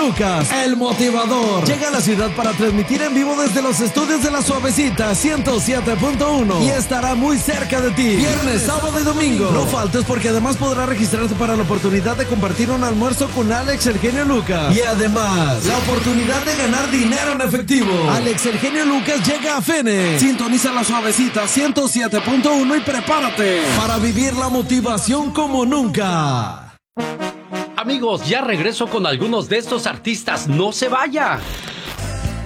Lucas, el motivador. Llega a la ciudad para transmitir en vivo desde los estudios de La Suavecita 107.1 y estará muy cerca de ti. Viernes, sábado y domingo. No faltes porque además podrás registrarte para la oportunidad de compartir un almuerzo con Alex el Genio Lucas. Y además, la oportunidad de ganar dinero en efectivo. Alex el Genio Lucas llega a Phoenix. Sintoniza La Suavecita 107.1 y prepárate para vivir la motivación como nunca. Amigos, ya regreso con algunos de estos artistas. ¡No se vaya!